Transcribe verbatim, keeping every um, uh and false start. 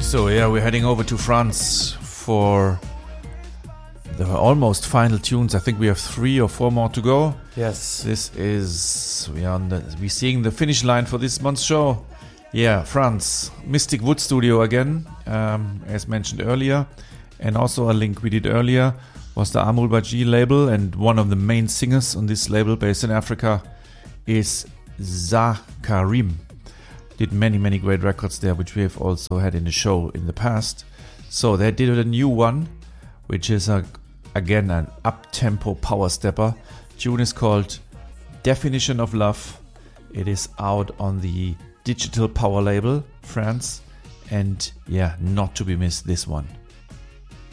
So yeah, we're heading over to France for the almost final tunes. I think we have three or four more to go. Yes. This is we are on the we're seeing the finish line for this month's show. Yeah, France, Mystic Wood Studio again, um, as mentioned earlier, and also a link we did earlier was the Amrul Baji label, and one of the main singers on this label, based in Africa, is Zakarim. Did many, many great records there, which we have also had in the show in the past. So they did a new one, which is a, again an up-tempo power stepper. Tune is called Definition of Love. It is out on the Digital Power label, France, and yeah, not to be missed, this one.